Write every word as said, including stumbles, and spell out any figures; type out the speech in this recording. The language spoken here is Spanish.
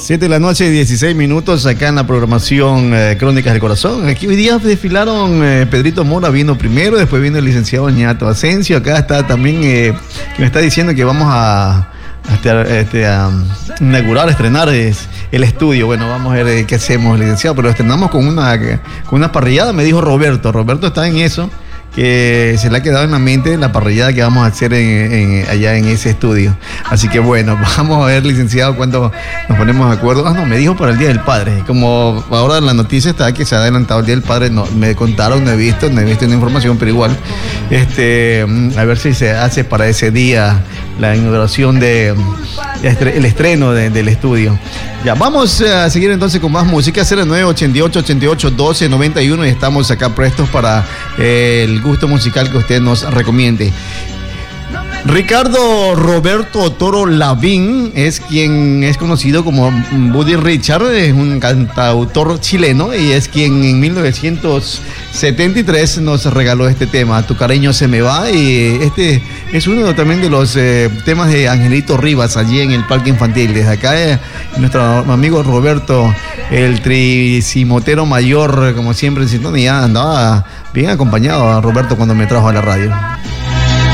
siete de la noche, dieciséis minutos, acá en la programación eh, Crónicas del Corazón. Aquí hoy día desfilaron eh, Pedrito Mora, vino primero, después vino el licenciado Ñato Asensio. Acá está también, eh, que me está diciendo que vamos a, a, este, a inaugurar, a estrenar es, el estudio. Bueno, vamos a ver eh, qué hacemos, licenciado, pero estrenamos con una, con una parrillada, me dijo Roberto. Roberto está en eso, que se le ha quedado en la mente la parrillada que vamos a hacer en, en, allá en ese estudio. Así que bueno, vamos a ver, licenciado, cuando nos ponemos de acuerdo. Ah, no, me dijo para el Día del Padre. Como ahora en la noticia está que se ha adelantado el Día del Padre, no, me contaron, no he visto, no he visto una información, pero igual, este, a ver si se hace para ese día la inauguración de, de el estreno de, del estudio. Ya, vamos a seguir entonces con más música. cero nueve ochenta y ocho, ochenta y ocho, doce, noventa y uno, y estamos acá prestos para eh, el gusto musical que usted nos recomiende. Ricardo Roberto Toro Lavín es quien es conocido como Buddy Richard, es un cantautor chileno y es quien en mil novecientos setenta y tres nos regaló este tema, Tu cariño se me va, y este es uno también de los eh, temas de Angelito Rivas allí en el Parque Infantil. Desde acá eh, nuestro amigo Roberto, el tricimotero mayor, como siempre en sintonía, andaba bien acompañado a Roberto cuando me trajo a la radio.